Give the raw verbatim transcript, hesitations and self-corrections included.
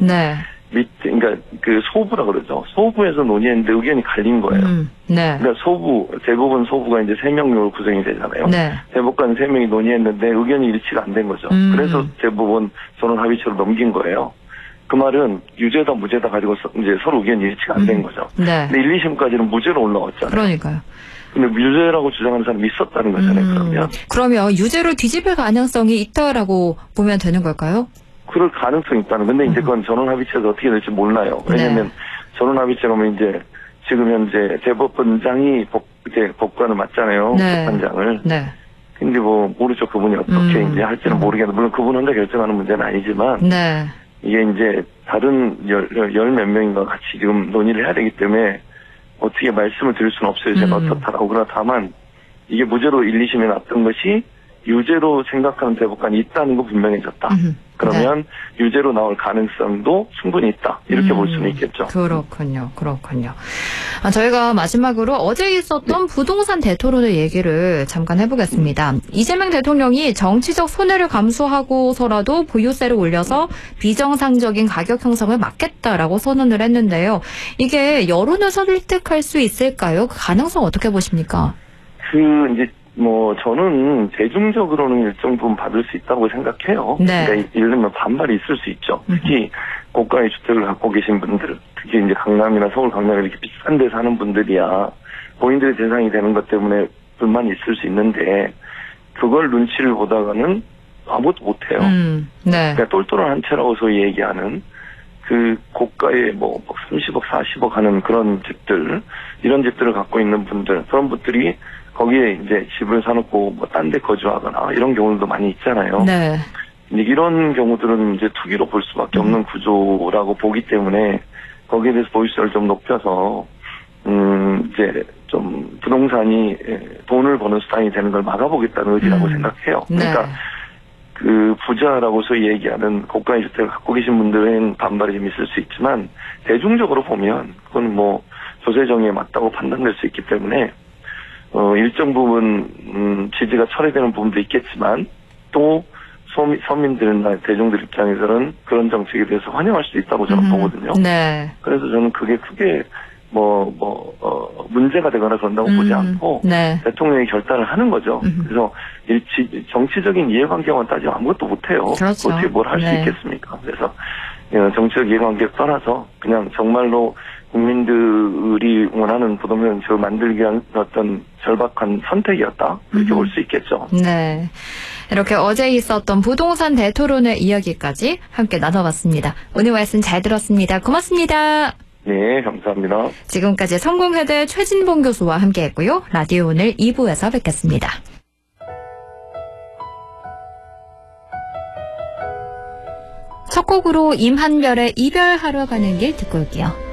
네. 밑, 그러니까 그 소부라 그러죠. 소부에서 논의했는데 의견이 갈린 거예요. 음, 네. 그러니까 소부, 대부분 소부가 이제 세 명으로 구성이 되잖아요. 네. 대법관 세 명이 논의했는데 의견이 일치가 안 된 거죠. 음. 그래서 대부분 전원 합의체로 넘긴 거예요. 그 말은 유죄다 무죄다 가지고 서, 이제 서로 의견이 일치가 안 된 거죠. 네. 근데 일, 이 심까지는 무죄로 올라왔잖아요. 그러니까요. 근데 유죄라고 주장하는 사람이 있었다는 거잖아요. 음, 그러면 그러면 유죄로 뒤집힐 가능성이 있다라고 보면 되는 걸까요? 그럴 가능성이 있다는. 근데 이제 그건 전원 합의체에서 어떻게 될지 몰라요. 왜냐하면 네. 전원 합의체가 면 이제 지금 현재 대법원장이 법, 이제 법관을 맡잖아요. 네. 재판장을. 네. 근데 뭐 모르죠. 그분이 어떻게 음. 이제 할지는 모르겠는데 물론 그분 혼자 결정하는 문제는 아니지만 네. 이게 이제 다른 열 몇 명인가 같이 지금 논의를 해야 되기 때문에 어떻게 말씀을 드릴 수는 없어요. 제가 음. 어떻다라고. 그러나 다만 이게 무죄로 일, 이 심에 났던 것이 유죄로 생각하는 대법관이 있다는 거 분명해졌다. 음. 그러면 네. 유죄로 나올 가능성도 충분히 있다. 이렇게 음, 볼 수는 있겠죠. 그렇군요. 그렇군요. 아, 저희가 마지막으로 어제 있었던 네. 부동산 대토론의 얘기를 잠깐 해보겠습니다. 음. 이재명 대통령이 정치적 손해를 감수하고서라도 보유세를 올려서 비정상적인 가격 형성을 막겠다라고 선언을 했는데요. 이게 여론을 설득할 수 있을까요? 그 가능성 어떻게 보십니까? 그 이제 뭐 저는 대중적으로는 일정 부분 받을 수 있다고 생각해요. 네. 그러니까 예를 들면 반발이 있을 수 있죠. 특히 고가의 주택을 갖고 계신 분들, 특히 이제 강남이나 서울 강남에 이렇게 비싼 데 사는 분들이야 본인들의 대상이 되는 것 때문에 불만이 있을 수 있는데 그걸 눈치를 보다가는 아무것도 못해요. 음, 네. 그러니까 똘똘한 한 채라고 소위 얘기하는 그 고가의 뭐 삼십억, 사십억 하는 그런 집들, 이런 집들을 갖고 있는 분들, 그런 분들이 거기에 이제 집을 사놓고 뭐 딴 데 거주하거나 이런 경우도 많이 있잖아요. 네. 이런 경우들은 이제 투기로 볼 수밖에 없는 음. 구조라고 보기 때문에 거기에 대해서 보유세를 좀 높여서 음 이제 좀 부동산이 돈을 버는 수단이 되는 걸 막아보겠다는 의지라고 음. 생각해요. 그러니까 네. 그 부자라고 소위 얘기하는 고가의 주택을 갖고 계신 분들은 반발이 좀 있을 수 있지만 대중적으로 보면 그건 뭐 조세 정의에 맞다고 판단될 수 있기 때문에 어 일정 부분 음 지지가 철회되는 부분도 있겠지만 또 서민, 서민들이나 대중들 입장에서는 그런 정책에 대해서 환영할 수도 있다고 저는 음, 보거든요. 네. 그래서 저는 그게 크게 뭐, 뭐, 어, 문제가 되거나 그런다고 음, 보지 않고 네. 대통령이 결단을 하는 거죠. 음. 그래서 일치, 정치적인 이해관계만 따지면 아무것도 못해요. 그렇죠. 어떻게 뭘 할 수 네. 있겠습니까? 그래서 정치적 이해관계 떠나서 그냥 정말로 국민들이 원하는 부동산 지역을 만들기 위한 어떤 절박한 선택이었다. 이렇게 볼 수 있겠죠. 네. 이렇게 어제 있었던 부동산 대토론의 이야기까지 함께 나눠봤습니다. 오늘 말씀 잘 들었습니다. 고맙습니다. 네, 감사합니다. 지금까지 성공회대 최진봉 교수와 함께했고요. 라디오 오늘 이 부에서 뵙겠습니다. 첫 곡으로 임한별의 이별하러 가는 길 듣고 올게요.